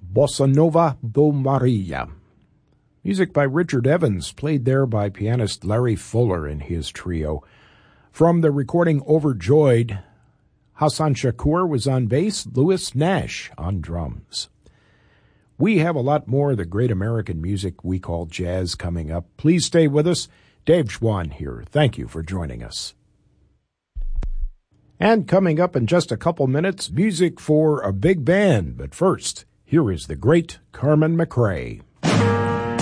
Bossa Nova do Maria. Music by Richard Evans, played there by pianist Larry Fuller and his trio. From the recording Overjoyed, Hassan Shakur was on bass, Louis Nash on drums. We have a lot more of the great American music we call jazz coming up. Please stay with us. Dave Schwann here. Thank you for joining us. And coming up in just a couple minutes, music for a big band. But first, here is the great Carmen McRae.